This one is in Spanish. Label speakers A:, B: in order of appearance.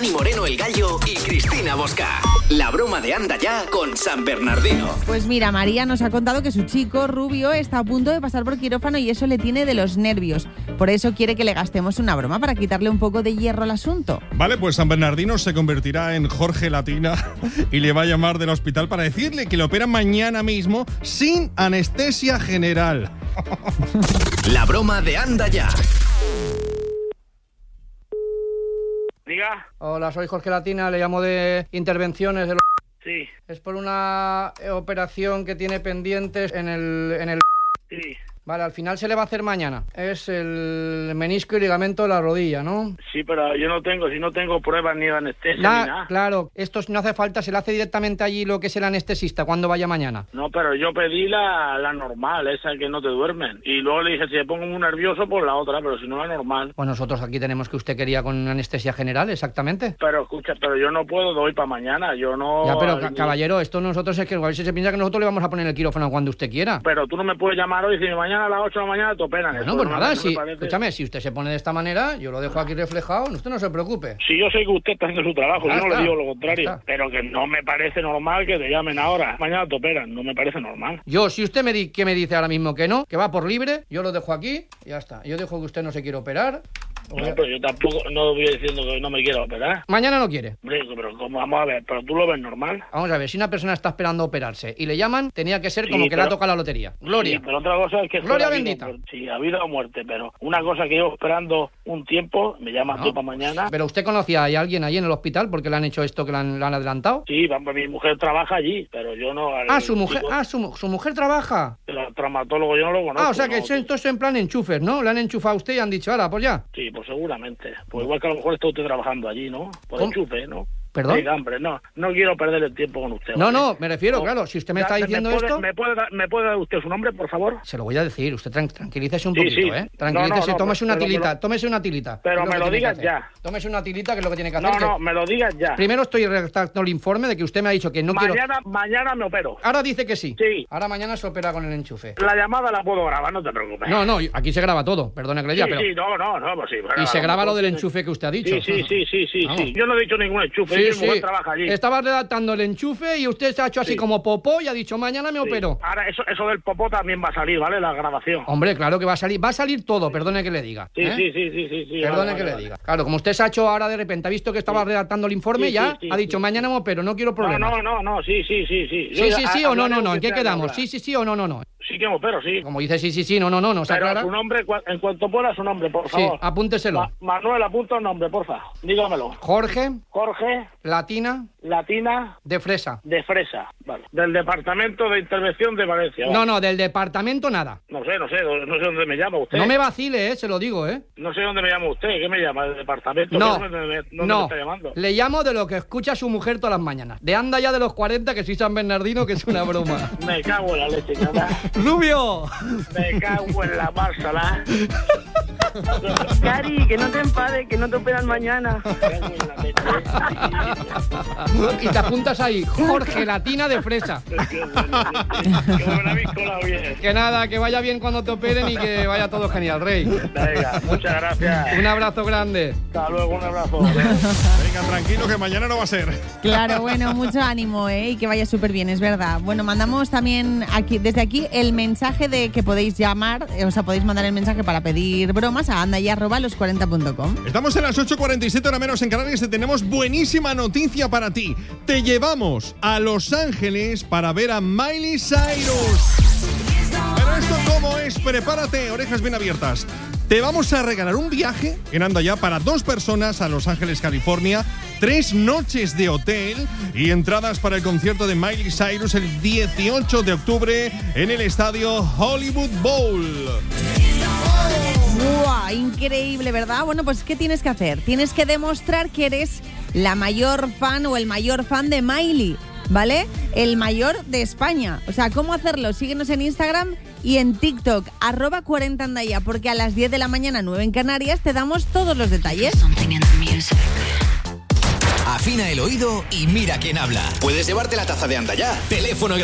A: Dani Moreno el Gallo y Cristina Bosca. La broma de Anda Ya con San Bernardino.
B: Pues mira, María nos ha contado que su chico Rubio está a punto de pasar por quirófano y eso le tiene de los nervios. Por eso quiere que le gastemos una broma para quitarle un poco de hierro al asunto.
C: Vale, pues San Bernardino se convertirá en Jorge Latina y le va a llamar del hospital para decirle que le operan mañana mismo sin anestesia general.
A: La broma de Anda Ya.
D: Diga.
E: Hola, soy Jorge Latina, le llamo de Intervenciones de los...
D: Sí.
E: Es por una operación que tiene pendientes en el...
D: Sí.
E: Vale, al final se le va a hacer mañana. Es el menisco y ligamento de la rodilla, ¿no?
D: Sí, pero yo no tengo pruebas ni de anestesia ni nada.
E: Claro, esto no hace falta, se le hace directamente allí lo que es el anestesista cuando vaya mañana.
D: No, pero yo pedí la normal, esa que no te duermen. Y luego le dije, si me pongo muy nervioso, pues la otra, pero si no la normal.
E: Pues nosotros aquí tenemos que usted quería con anestesia general, exactamente.
D: Pero escucha, pero yo no puedo de hoy para mañana, yo no...
E: Ya, pero caballero, esto nosotros es que igual si se piensa que nosotros le vamos a poner el quirófano cuando usted quiera.
D: Pero tú no me puedes llamar hoy y decir, mañana a las 8 de la mañana te operan.
E: Bueno, pues nada, si, escúchame, si usted se pone de esta manera, yo lo dejo aquí reflejado, usted no se preocupe.
D: Si yo sé que usted está haciendo su trabajo, yo no le digo lo contrario, pero que no me parece normal que te llamen ahora. Mañana te operan, no me parece normal.
E: Yo, si usted me dice ahora mismo que no, que va por libre, yo lo dejo aquí y ya está. Yo dejo que usted no se quiere operar.
D: No, pero yo tampoco no voy diciendo que no me quiero operar.
E: Mañana no quiere.
D: Hombre, pero ¿cómo? Vamos a ver, pero tú lo ves normal.
E: Vamos a ver, si una persona está esperando operarse y le llaman, tenía que ser como que le ha tocado la lotería. Gloria.
D: Sí, pero otra cosa es que...
E: Gloria bendita.
D: Sí, ha habido o muerte, pero una cosa que llevo esperando un tiempo, me llamas tú para mañana.
E: Pero usted conocía a alguien allí en el hospital porque le han hecho esto que le han adelantado.
D: Sí, mi mujer trabaja allí, pero yo no...
E: Su mujer trabaja.
D: El traumatólogo yo no lo conozco.
E: O sea que esto es en plan enchufes, ¿no? Le han enchufado a usted y han dicho, ahora, pues ya.
D: Sí, pues seguramente. Pues igual que a lo mejor está usted trabajando allí, ¿no? Por enchufe, ¿no?
E: ¿Perdón?
D: Oiga, hombre, no quiero perder el tiempo con usted.
E: No, me refiero, claro, si usted me está diciendo esto...
D: ¿Me puede dar usted su nombre, por favor?
E: Se lo voy a decir, usted tranquilícese un poquito, ¿eh? Tranquilícese, tómese una tilita.
D: Pero me lo digas ya.
E: Tómese una tilita, que es lo que tiene que hacer.
D: No, me lo digas ya.
E: Primero estoy redactando el informe de que usted me ha dicho que no quiero...
D: Mañana me opero.
E: Ahora dice que sí.
D: Sí.
E: Ahora mañana se opera con el enchufe.
D: La llamada la puedo grabar, no te preocupes.
E: No, aquí se graba todo, perdone que le diga, pero...
D: Sí, no, pues sí.
E: Y se graba lo del enchufe que usted ha dicho.
D: Sí. Yo no he dicho ningún enchufe, mi mujer trabaja allí.
E: Estaba redactando el enchufe y usted se ha hecho así como popó y ha dicho, mañana me opero.
D: Ahora, eso del popó también va a salir, ¿vale? La grabación.
E: Hombre, claro que va a salir todo, perdone que le diga.
D: Sí.
E: Perdone que le diga. Claro, como usted se ha hecho ahora de repente, ha visto que estaba redactando el informe, ha dicho, mañana me opero, no quiero problemas.
D: No, sí.
E: Sí o no, ¿en qué quedamos? Sí o no.
D: Sí que me opero, sí.
E: Como dice sí, no, ¿se
D: pero
E: aclara?
D: Su nombre, en cuanto pueda su nombre, por favor.
E: Sí, apúnteselo.
D: Manuel, apunta el nombre, porfa. Dígamelo.
E: Jorge.
D: Latina.
E: De Fresa.
D: Vale. Del Departamento de Intervención de Valencia. ¿Vale?
E: No, del departamento nada.
D: No sé dónde me llama usted.
E: No me vacile, se lo digo,
D: No sé dónde me llama usted. ¿Qué me llama? ¿Del departamento?
E: No,
D: ¿Dónde me está llamando?
E: Le llamo de lo que escucha su mujer todas las mañanas. De Anda Ya de los 40, que soy San Bernardino, que es una broma.
D: Me cago en la leche, nada.
E: ¡Rubio!
D: Me cago en la marsala.
F: Cari, que no te enfades, que no te operan mañana.
D: Me cago en la leche.
E: Y te apuntas ahí, Jorge Latina de Fresa.
D: Qué buena viscola, bien.
E: Que nada, que vaya bien cuando te operen y que vaya todo genial, Rey.
D: Venga, muchas gracias.
E: Un abrazo grande.
D: Hasta luego, un abrazo.
C: Venga, tranquilo, que mañana no va a ser.
B: Claro, bueno, mucho ánimo, y que vaya súper bien, es verdad. Bueno, mandamos también desde aquí el mensaje de que podéis llamar, podéis mandar el mensaje para pedir bromas a andaya@los40.com.
C: Estamos en las 8:47, hora menos en Canarias, y tenemos buenísima noticia para ti. Te llevamos a Los Ángeles para ver a Miley Cyrus. Pero esto cómo es, prepárate, orejas bien abiertas. Te vamos a regalar un viaje en Anda Ya para 2 personas a Los Ángeles, California, 3 noches de hotel y entradas para el concierto de Miley Cyrus el 18 de octubre en el estadio Hollywood Bowl.
B: ¡Wow! Increíble, ¿verdad? Bueno, pues ¿qué tienes que hacer? Tienes que demostrar que eres la mayor fan o el mayor fan de Miley, ¿vale? El mayor de España. O sea, ¿cómo hacerlo? Síguenos en Instagram y en TikTok, @40andaya, porque a las 10 de la mañana, 9 en Canarias, te damos todos los detalles.
A: Afina el oído y mira quién habla. Puedes llevarte la taza de Anda Ya. Teléfono